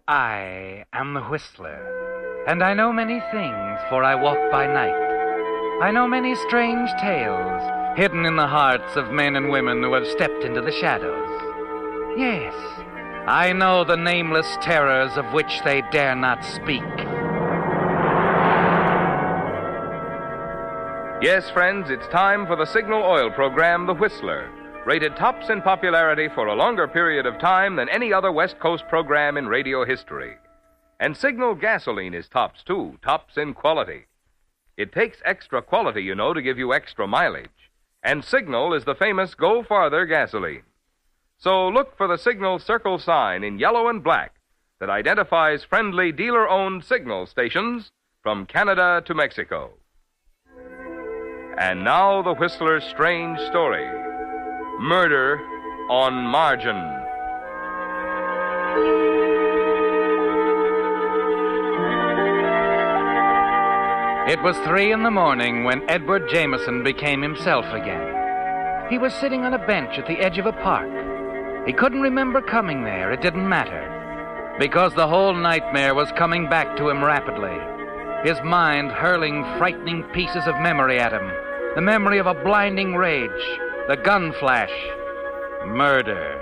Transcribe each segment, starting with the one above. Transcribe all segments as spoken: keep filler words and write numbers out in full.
I am the Whistler, and I know many things, for I walk by night. I know many strange tales, hidden in the hearts of men and women who have stepped into the shadows. Yes, I know the nameless terrors of which they dare not speak. Yes, friends, it's time for the Signal Oil program, The Whistler, rated tops in popularity for a longer period of time than any other West Coast program in radio history. And Signal gasoline is tops, too, tops in quality. It takes extra quality, you know, to give you extra mileage. And Signal is the famous Go Farther gasoline. So look for the Signal circle sign in yellow and black that identifies friendly dealer-owned Signal stations from Canada to Mexico. And now the Whistler's strange story. Murder on Margin. It was three in the morning when Edward Jameson became himself again. He was sitting on a bench at the edge of a park. He couldn't remember coming there. It didn't matter, because the whole nightmare was coming back to him rapidly, his mind hurling frightening pieces of memory at him. The memory of a blinding rage, the gun flash, murder.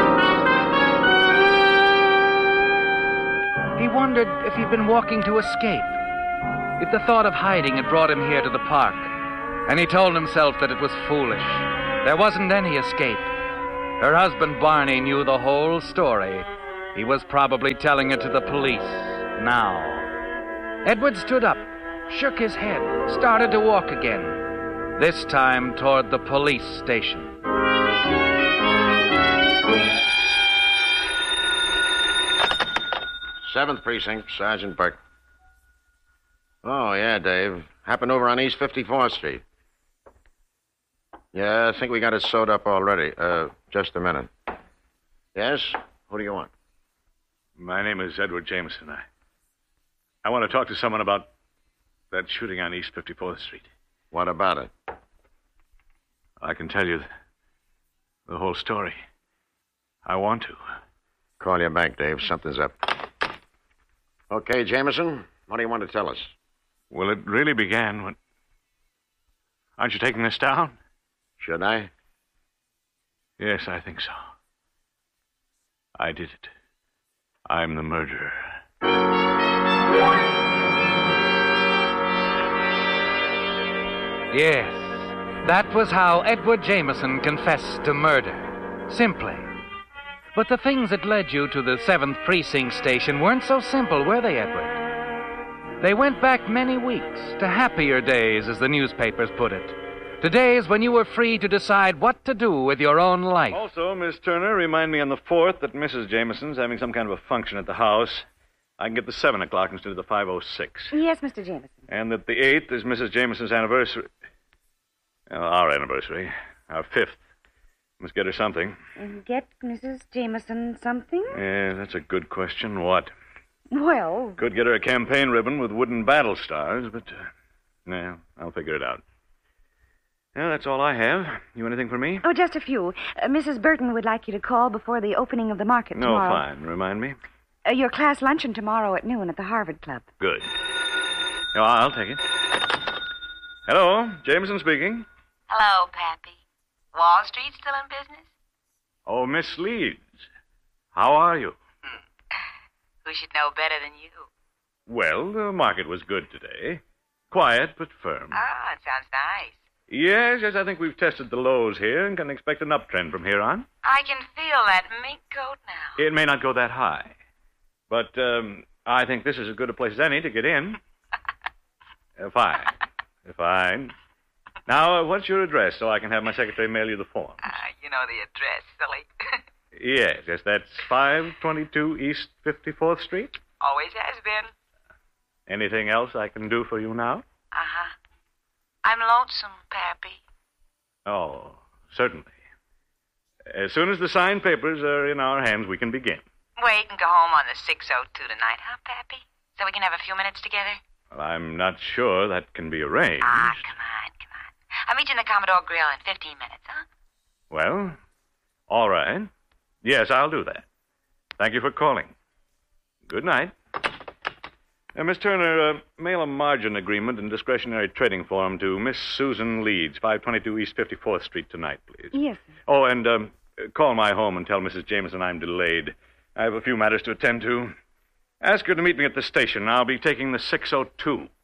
He wondered if he'd been walking to escape, if the thought of hiding had brought him here to the park. And he told himself that it was foolish. There wasn't any escape. Her husband, Barney, knew the whole story. He was probably telling it to the police now. Edward stood up, shook his head, started to walk again. This time toward the police station. Seventh Precinct, Sergeant Burke. Oh, yeah, Dave. Happened over on East fifty-fourth Street. Yeah, I think we got it sewed up already. Uh, just a minute. Yes? Who do you want? My name is Edward Jameson. I, I want to talk to someone about that shooting on East fifty-fourth Street. What about it? I can tell you the, the whole story. I want to. Call you back, Dave. Something's up. Okay, Jameson, what do you want to tell us? Well, it really began when... Aren't you taking this down? Should I? Yes, I think so. I did it. I'm the murderer. Yes, that was how Edward Jameson confessed to murder. Simply. But the things that led you to the seventh Precinct station weren't so simple, were they, Edward? They went back many weeks to happier days, as the newspapers put it. To days when you were free to decide what to do with your own life. Also, Miss Turner, remind me on the fourth that Missus Jameson's having some kind of a function at the house. I can get the seven o'clock instead of the five oh six. Yes, Mister Jameson. And that the eighth is Missus Jameson's anniversary. Well, our anniversary. Our fifth. Must get her something. Get Missus Jameson something? Yeah, that's a good question. What? Well... Could get her a campaign ribbon with wooden battle stars, but... Uh, no, I'll figure it out. Well, that's all I have. You anything for me? Oh, just a few. Uh, Missus Burton would like you to call before the opening of the market no, tomorrow. No, fine. Remind me. Uh, your class luncheon tomorrow at noon at the Harvard Club. Good. No, I'll take it. Hello, Jameson speaking. Hello, Pappy. Wall Street still in business? Oh, Miss Leeds. How are you? Hmm. Who should know better than you? Well, the market was good today. Quiet but firm. Ah, it sounds nice. Yes, yes, I think we've tested the lows here and can expect an uptrend from here on. I can feel that mink coat now. It may not go that high. But um, I think this is as good a place as any to get in. uh, fine. Fine. Now, uh, what's your address so I can have my secretary mail you the form? Ah, uh, you know the address, silly. Yes, yes, that's five twenty-two East fifty-fourth Street. Always has been. Anything else I can do for you now? Uh-huh. I'm lonesome, Pappy. Oh, certainly. As soon as the signed papers are in our hands, we can begin. Wait and go home on the six oh two tonight, huh, Pappy? So we can have a few minutes together? Well, I'm not sure that can be arranged. Ah, come on, come on. I'll meet you in the Commodore Grill in fifteen minutes, huh? Well, all right. Yes, I'll do that. Thank you for calling. Good night. Uh, Miss Turner, uh, mail a margin agreement and discretionary trading form to Miss Susan Leeds, five twenty-two East fifty-fourth Street tonight, please. Yes, sir. Oh, and um, call my home and tell Missus Jameson I'm delayed. I have a few matters to attend to. Ask her to meet me at the station. I'll be taking the six oh two.